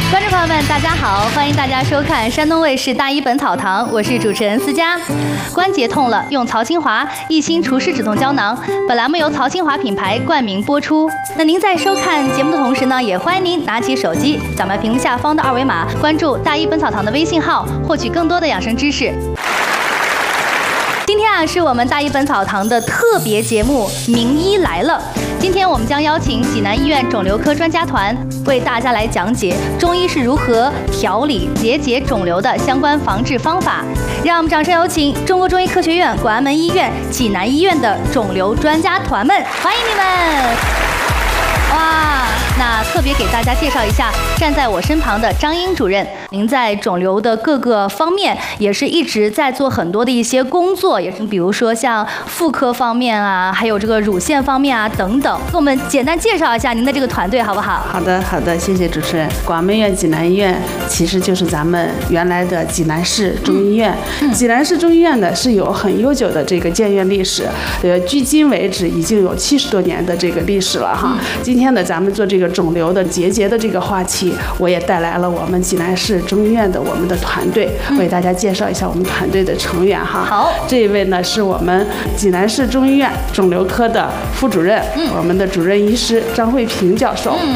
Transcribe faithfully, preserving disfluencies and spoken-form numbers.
观众朋友们，大家好，欢迎大家收看山东卫视大医本草堂，我是主持人思佳。关节痛了，用曹清华一心除湿止痛胶囊。本栏目由曹清华品牌冠名播出。那您在收看节目的同时呢，也欢迎您拿起手机，扫描屏幕下方的二维码，关注大医本草堂的微信号，获取更多的养生知识。今天啊，是我们大医本草堂的特别节目《名医来了》。今天我们将邀请济南医院肿瘤科专家团为大家来讲解中医是如何调理结节肿瘤的相关防治方法。让我们掌声有请中国中医科学院广安门医院、济南医院的肿瘤专家团们，欢迎你们！哇，那特别给大家介绍一下，站在我身旁的张英主任，您在肿瘤的各个方面也是一直在做很多的一些工作，也是比如说像妇科方面啊，还有这个乳腺方面啊等等，给我们简单介绍一下您的这个团队好不好？ 好的，好的，谢谢主持人。广安门院济南医院其实就是咱们原来的济南市中医院。嗯嗯、济南市中医院呢是有很悠久的这个建院历史，呃，距今为止已经有七十多年的这个历史了哈。嗯、今天呢，咱们做这个肿瘤的结节的这个话题，我也带来了我们济南市中医院的我们的团队，为大家介绍一下我们团队的成员哈。 好， 这一位呢是我们济南市中医院肿瘤科的副主任，嗯、我们的主任医师张慧平教授。嗯